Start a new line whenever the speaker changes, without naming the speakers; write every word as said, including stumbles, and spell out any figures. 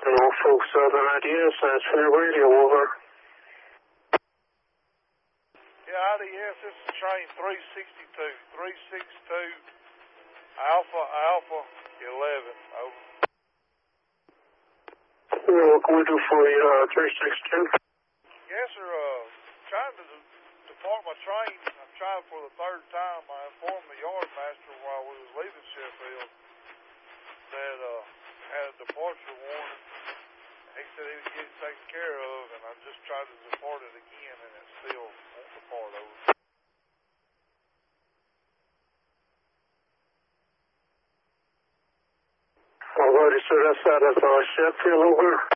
Norfolk Southern I D S, that's Fair Radio, over.
Yeah, I D S, this is train three sixty-two, three sixty-two, Alpha, Alpha, eleven, over.
Yeah, what can we do for you, uh, three sixty-two?
Yes, sir, uh, trying to depart my train. I've tried for the third time. I informed the yard master while we was leaving Sheffield that, uh, had a departure warning. He said he would get it taken care of, and I just tried to depart it again, and it still won't depart, over.
Alrighty, sir, that's out of uh, Sheffield, over.